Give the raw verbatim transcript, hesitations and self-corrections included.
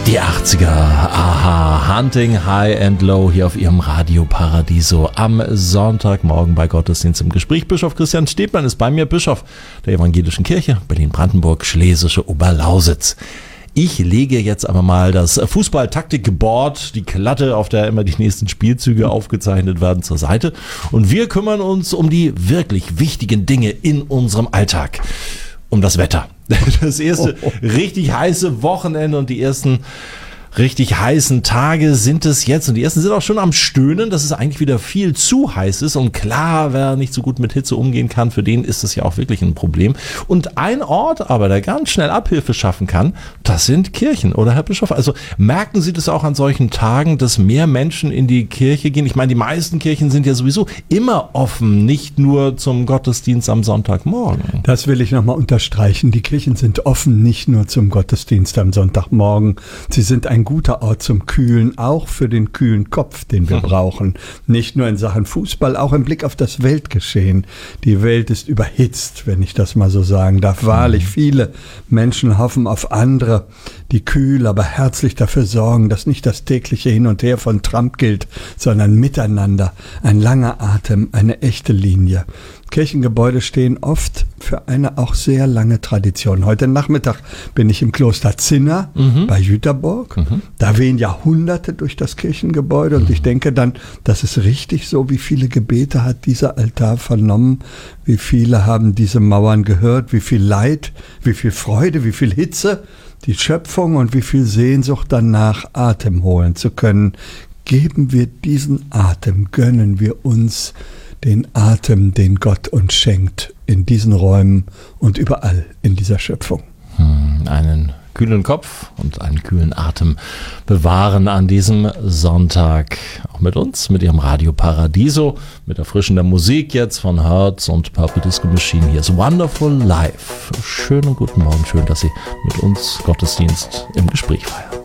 Die achtziger, aha, Hunting High and Low hier auf ihrem Radio Paradiso am Sonntagmorgen bei Gottesdienst im Gespräch. Bischof Christian Steblein ist bei mir, Bischof der Evangelischen Kirche Berlin-Brandenburg, Schlesische Oberlausitz. Ich lege jetzt aber mal das Fußball-Taktik-Board, die Klatte, auf der immer die nächsten Spielzüge aufgezeichnet werden, zur Seite. Und wir kümmern uns um die wirklich wichtigen Dinge in unserem Alltag. Um das Wetter. Das erste richtig heiße Wochenende und die ersten richtig heißen Tage sind es jetzt. Und die ersten sind auch schon am Stöhnen, dass es eigentlich wieder viel zu heiß ist. Und klar, wer nicht so gut mit Hitze umgehen kann, für den ist es ja auch wirklich ein Problem. Und ein Ort aber, der ganz schnell Abhilfe schaffen kann, das sind Kirchen, oder Herr Bischof? Also merken Sie das auch an solchen Tagen, dass mehr Menschen in die Kirche gehen? Ich meine, die meisten Kirchen sind ja sowieso immer offen, nicht nur zum Gottesdienst am Sonntagmorgen. Das will ich nochmal unterstreichen. Die Kirchen sind offen, nicht nur zum Gottesdienst am Sonntagmorgen. Sie sind ein guter Ort zum Kühlen, auch für den kühlen Kopf, den wir brauchen. Nicht nur in Sachen Fußball, auch im Blick auf das Weltgeschehen. Die Welt ist überhitzt, wenn ich das mal so sagen darf. Wahrlich, viele Menschen hoffen auf andere, die kühl, aber herzlich dafür sorgen, dass nicht das tägliche Hin und Her von Trump gilt, sondern miteinander. Ein langer Atem, eine echte Linie. Kirchengebäude stehen oft für eine auch sehr lange Tradition. Heute Nachmittag bin ich im Kloster Zinna mhm. bei Jüterborg. Mhm. Da wehen Jahrhunderte durch das Kirchengebäude und mhm. ich denke dann, das ist richtig so, wie viele Gebete hat dieser Altar vernommen, wie viele haben diese Mauern gehört, wie viel Leid, wie viel Freude, wie viel Hitze, die Schöpfung und wie viel Sehnsucht danach, Atem holen zu können. Geben wir diesen Atem, gönnen wir uns den Atem, den Gott uns schenkt, in diesen Räumen und überall in dieser Schöpfung. Hm, einen kühlen Kopf und einen kühlen Atem bewahren an diesem Sonntag. Auch mit uns, mit Ihrem Radio Paradiso, mit erfrischender Musik jetzt von Hertz und Purple Disco Machine. Hier ist Wonderful Life. Schönen guten Morgen, schön, dass Sie mit uns Gottesdienst im Gespräch feiern.